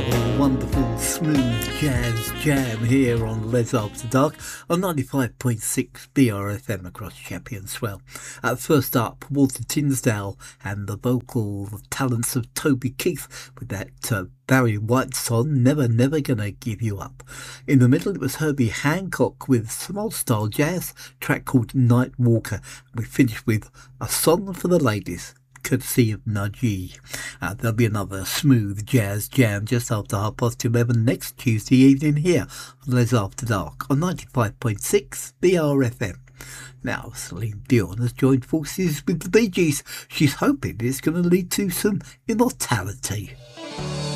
Wonderful smooth jazz jam here on Les After Dark on 95.6 BRFM across Sheppey Swell. First up, Walter Tinsdale and the vocal talents of Toby Keith with that Barry White song, Never Never Gonna Give You Up. In the middle it was Herbie Hancock with some old style jazz track called Night Walker. We finished with a song for the ladies, courtesy of Najee. There'll be another smooth jazz jam just after 11:30 next Tuesday evening here on Les After Dark on 95.6 BRFM. Now, Celine Dion has joined forces with the Bee Gees. She's hoping it's going to lead to some immortality.